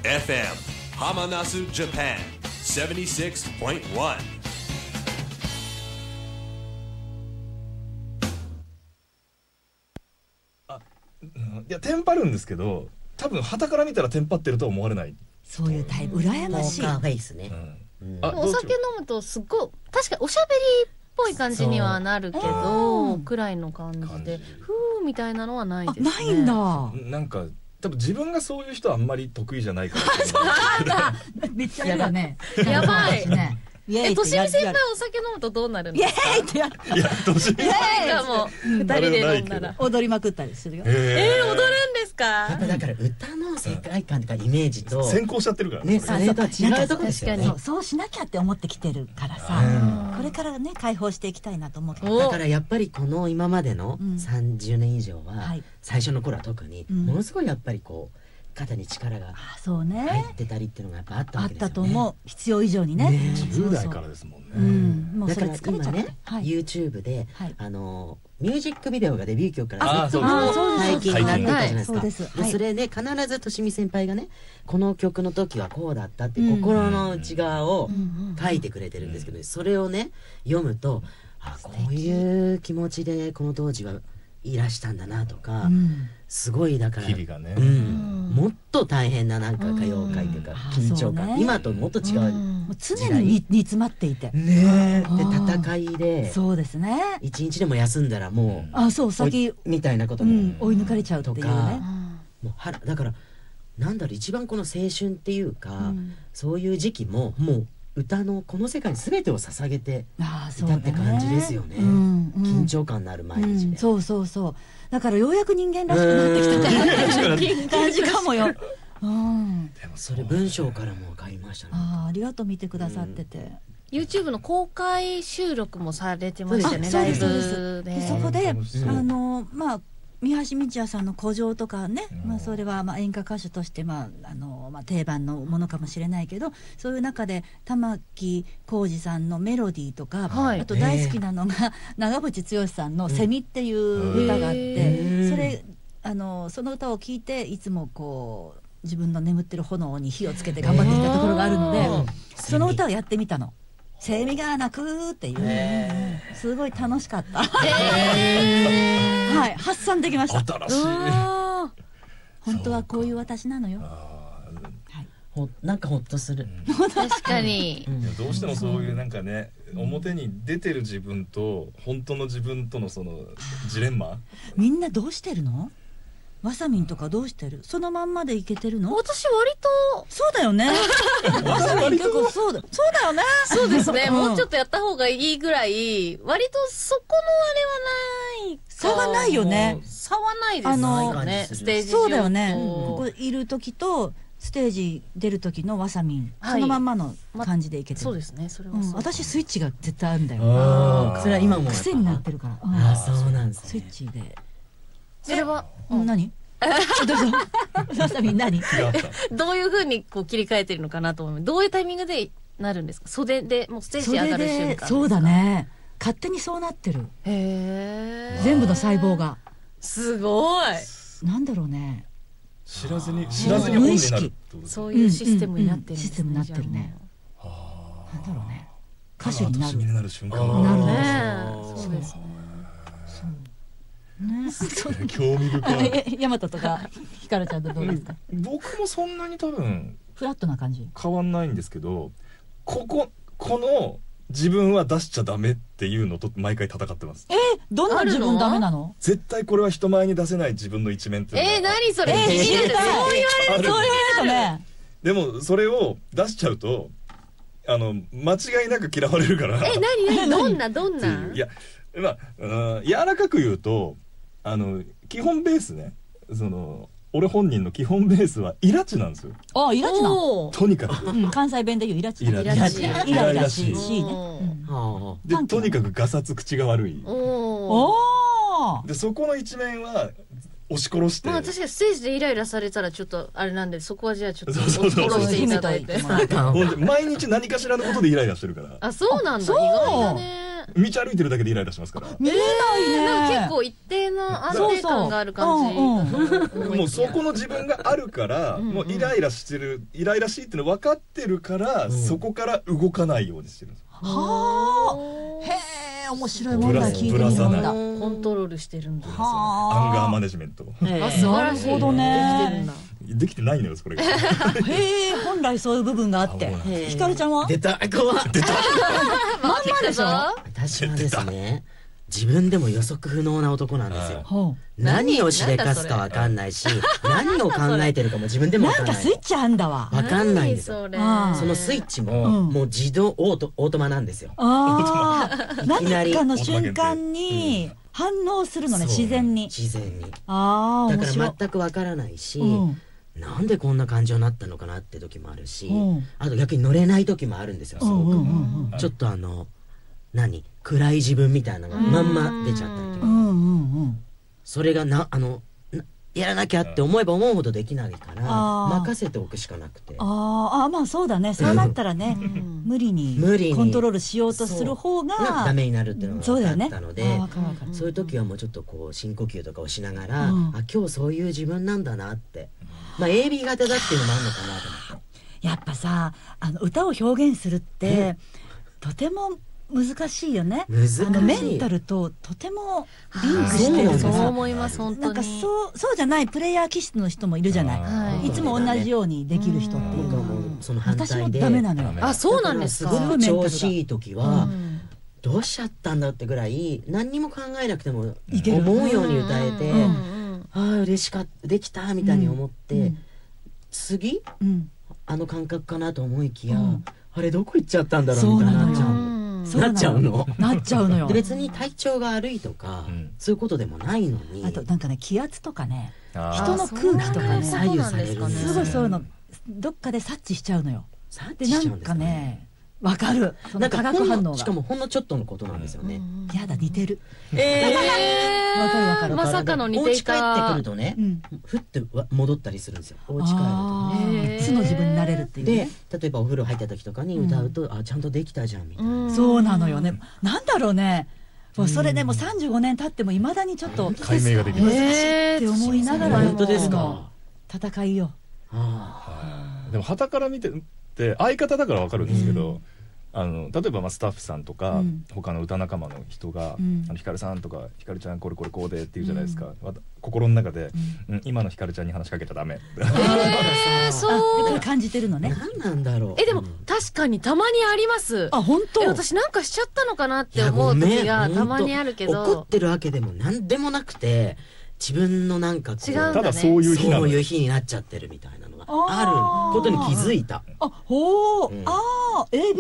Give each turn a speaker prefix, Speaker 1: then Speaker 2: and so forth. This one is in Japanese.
Speaker 1: FM Hamanasu Japan 76.1.
Speaker 2: いやテンパるんですけど、多分旗から見たらテンパってるとは思われない。
Speaker 3: そういうタイプ羨ましい。
Speaker 4: ポーカーフェイスね。
Speaker 5: お酒飲むとすっごい確かにおしゃべりっぽい感じにはなるけどくらいの感じでふーみたいなのはないですね。
Speaker 3: ないんだ。
Speaker 2: なんか多分自分がそういう人はあんまり得意じゃないから
Speaker 3: めっちゃ嫌だね。
Speaker 5: やばい
Speaker 3: ね。
Speaker 5: としみ先輩お酒飲むとどうなるんですか？
Speaker 3: イエーイってやる。
Speaker 2: いやとしみ
Speaker 5: なんかもう二人で飲んだら
Speaker 3: 踊りまくったりするよ。
Speaker 5: 踊るんですか？
Speaker 4: やっぱだから歌の世界観とかイメージと
Speaker 2: 先行しちゃってるから
Speaker 4: ね、それとは違うとこですよね。
Speaker 3: そうしなきゃって思ってきてるからさ、これからね解放していきたいなと思って。
Speaker 4: だからやっぱりこの今までの30年以上は最初の頃は特にものすごいやっぱりこう肩に力が
Speaker 3: そうね
Speaker 4: 入ってたりっていうのがやっぱあったわけですよね。
Speaker 3: あったと思う。必要以上にね。
Speaker 2: 10代からですもんね。
Speaker 3: もう
Speaker 4: だから
Speaker 3: それ疲れちゃ
Speaker 4: 今ね
Speaker 3: って。
Speaker 4: YouTube でミュージックビデオがデビュー曲からずっと
Speaker 2: そうです
Speaker 4: 解禁になってたじゃないですか。
Speaker 3: そうです
Speaker 4: でそれで必ずとしみ先輩がねこの曲の時はこうだったって心の内側を書いてくれてるんですけど、それをね読むとこういう気持ちでこの当時はいらしたんだなとか、すごいだから
Speaker 2: 日々がね、
Speaker 4: もっと大変ななんか歌謡界というか緊張感、今ともっと違う
Speaker 3: 常に煮詰まっていて
Speaker 4: ねで戦いで
Speaker 3: そうですね。
Speaker 4: 一日でも休んだらもう
Speaker 3: そう先
Speaker 4: みたいなことも
Speaker 3: 追い抜かれちゃうっていうね。
Speaker 4: もうだからなんだろう一番この青春っていうかそういう時期ももう歌のこの世界に全てを捧げていたって感じですよね。緊張感のある毎日で。
Speaker 3: そうそうそう。だからようやく人間らしくなってきた感じかもよ。で
Speaker 4: もそれ文章からも分かりましたね。
Speaker 3: ありがとう見てくださってて。
Speaker 5: YouTube の公開収録もされてましたね。
Speaker 3: そうですそうです。そこで三橋美智也さんの古城とかね、それは演歌歌手として定番のものかもしれないけど、そういう中で玉置浩二さんのメロディーとか、あと大好きなのが長渕剛さんの「セミ」っていう歌があって、それその歌を聴いていつもこう自分の眠ってる炎に火をつけて頑張ってきたところがあるので、その歌をやってみたの。セミが鳴くっていう、すごい楽しかった。はい、発散できました。
Speaker 2: 新しい。
Speaker 3: 本当はこういう私なのよ。
Speaker 4: なんかほっとする。
Speaker 5: 確かに。
Speaker 2: どうしてもそういうなんかね、表に出てる自分と本当の自分とのそのジレンマ。
Speaker 3: みんなどうしてるの？わさみんとかどうしてる？そのまんまでいけてるの？
Speaker 5: 私割と
Speaker 3: そうだよね。わさみん結構そうだよね。
Speaker 5: そうですね。もうちょっとやった方がいいぐらい割とそこのあれはない。
Speaker 3: 差はないよね。
Speaker 5: 差はないですね。ステージ上。
Speaker 3: そうだよね。ここいる時とステージ出る時のわさみん、そのまんまの感じでいけてる。
Speaker 5: そうですね。それは
Speaker 3: 私スイッチが絶対あるんだよ。
Speaker 4: それは今も
Speaker 3: 癖になってるから。
Speaker 4: そうなんです。
Speaker 3: スイッチで。
Speaker 5: それは
Speaker 3: 何？どうぞ。わさみん何？
Speaker 5: どういう風にこう切り替えてるのかなと思う。どういうタイミングでなるんですか？袖でもうステージ上がる瞬間。
Speaker 3: そうだね。勝手にそうなってる。全部の細胞が。
Speaker 5: すごい。
Speaker 3: なんだろうね。
Speaker 2: 知らずに本になる。
Speaker 5: そういうシステムになってる。
Speaker 3: システムになってるね。なんだろうね。歌手になる。
Speaker 2: になる瞬間。
Speaker 3: なるね。
Speaker 5: そうですね。
Speaker 2: 興味深い。
Speaker 3: ヤマトとかヒカルちゃんとどうですか？
Speaker 2: 僕もそんなに多分
Speaker 3: フラットな感じ。
Speaker 2: 変わんないんですけど、この自分は出しちゃダメっていうのと毎回戦ってます。
Speaker 3: どんな自分ダメなの？
Speaker 2: 絶対これは人前に出せない自分の一面っていうのが。
Speaker 5: 何それ？そう言われる
Speaker 3: とね。
Speaker 2: でもそれを出しちゃうと間違いなく嫌われるから。
Speaker 5: 何どんな？
Speaker 2: いや柔らかく言うと基本ベースね、俺本人の基本ベースはイラチなんですよ。
Speaker 3: イラチなの？
Speaker 2: とにかく
Speaker 3: 関西弁で言うイラチ。
Speaker 2: イライラしい
Speaker 3: ね。
Speaker 2: でとにかくガサツ口が悪い。でそこの一面は押し殺して。
Speaker 5: 確かにステージでイライラされたらちょっとあれなんで、そこはじゃあちょっと押し殺していただいて。
Speaker 2: 毎日何かしらのことでイライラしてるから。
Speaker 5: そうなんだ。意外だね。
Speaker 2: 道歩いてるだけでイライラしますから。
Speaker 3: 見えないね。
Speaker 5: 結構一定の安定感がある感じ。
Speaker 2: もうそこの自分があるから、もうイライラしてる、イライラしいっていうの分かってるから、そこから動かないようにしてるんです。
Speaker 3: はあ、へえ、面白い問題聞いてみるんだ。
Speaker 5: コントロールしてるんだ。
Speaker 2: アンガーマネジメント。
Speaker 5: あ、素晴らしい。
Speaker 3: なるほどね。
Speaker 2: できてないのよ、それが。
Speaker 3: へえ、本来そういう部分があって。ひかるちゃんは？
Speaker 4: 出た、怖い。
Speaker 2: 出た。
Speaker 3: まんまでしょ？
Speaker 4: 私はですね、自分でも予測不能な男なんですよ。何をしでかすかわかんないし、何を考えてるかも自分でもわかんない。
Speaker 3: なんかスイッチあんだわ。
Speaker 4: わかんないんですよ。そのスイッチももう自動オートマなんですよ。
Speaker 3: 何かの瞬間に反応するのね、自然に。
Speaker 4: 自然に。だ
Speaker 3: か
Speaker 4: ら全くわからないし、なんでこんな感情になったのかなって時もあるし、あと逆に乗れない時もあるんですよ。すごくちょっと暗い自分みたいなのがまんま出ちゃったりとか、それがやらなきゃって思えば思うほどできないから任せておくしかなくて、
Speaker 3: まあそうだね、そうなったらね、無理にコントロールしようとする方が
Speaker 4: ダメになるっていうのが分かったので、そういう時はもうちょっとこう深呼吸とかをしながら、今日そういう自分なんだなって、AB 型だっていうのもあるのかなと思って。
Speaker 3: やっぱさ、歌を表現するってとても難しいよね。メンタルととてもリンクしてる。
Speaker 5: そう思います。本当に
Speaker 3: なんかそうじゃないプレイヤー気質の人もいるじゃない。いつも同じようにできる人っていうのは
Speaker 4: その反対で、
Speaker 3: 私もダメなのよ。
Speaker 5: あ、そうなんですか。
Speaker 4: すごく調子いい時はどうしちゃったんだってぐらい何にも考えなくても思うように歌えて、嬉しかった、できたみたいに思って、次あの感覚かなと思いきや、あれどこ行っちゃったんだろうみたいになっちゃう。なっちゃうのよ。別に体調が悪いとかそういうことでもないのに、
Speaker 3: あとなんかね、気圧とかね、人の空気とかね、
Speaker 4: 左右されるんです
Speaker 3: すごいそういうのどっかで察知しちゃうのよ。でなんかね、わかる、その化学反応が。
Speaker 4: しかもほんのちょっとのことなんですよね。
Speaker 3: やだ、似てる。
Speaker 5: わかるわかる。まさかの似ていた。
Speaker 4: お家帰ってくるとね、ふって戻ったりするんですよ。お家帰るとね。
Speaker 3: 素の自分になれるっていうね。
Speaker 4: で、例えばお風呂入った時とかに歌うと、ちゃんとできたじゃんみたいな。
Speaker 3: そうなのよね。なんだろうね。それでも35年経ってもいまだにちょっと
Speaker 2: 解明ができない
Speaker 3: って思いながら
Speaker 4: 本当ですか。
Speaker 3: 戦いよ。
Speaker 2: でも傍から見てって相方だからわかるんですけど、例えばスタッフさんとか他の歌仲間の人が「ひかるさん」とか「ひかるちゃんこれこれこうで」って言うじゃないですか。心の中で今のひかるちゃんに話しかけちゃダメ。
Speaker 5: そう
Speaker 3: 感じてるのね。
Speaker 4: 何なんだろう。
Speaker 5: でも確かにたまにあります。
Speaker 3: あ、本当。
Speaker 5: 私なんかしちゃったのかなって思う時がたまにあるけど、
Speaker 4: 怒ってるわけでも何でもなくて、自分のなんか
Speaker 5: 違うんだね。
Speaker 2: ただそういう
Speaker 4: 日になっちゃってるみたいなのがあることに気づいた。
Speaker 3: ほう。AB